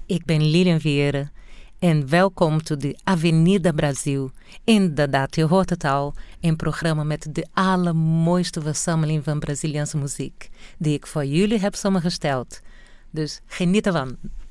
Ik ben Lilian Vieira en welkom to de Avenida Brasil. Inderdaad, je hoort het al, een programma met de allermooiste verzameling van Braziliaanse muziek, die ik voor jullie heb samengesteld. Dus geniet ervan.